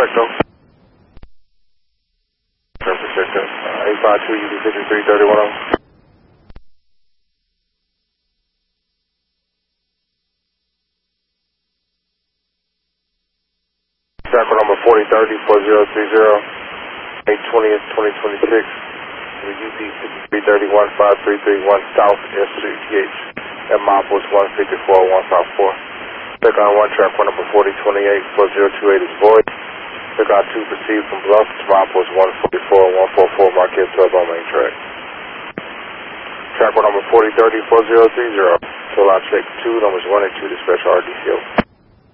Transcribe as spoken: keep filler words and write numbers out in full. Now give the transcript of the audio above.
Perfecto. Perfecto. Uh, eight five two, U D fifty-three thirty-one. Track number forty thirty, four zero three zero, eight twentieth, twenty twenty-six. U D fifty-three thirty-one, five three three one South S three T H. And milepost one fifty-four, one five four. Check on one, track one number forty twenty-eight, four zero two eight is void. Check on two, proceed from Bluff to milepost one forty-four, one forty-four, Marquez twelve on main track. Track one number forty thirty, four zero three zero. Full out check two, numbers one and two, dispatch R D C O.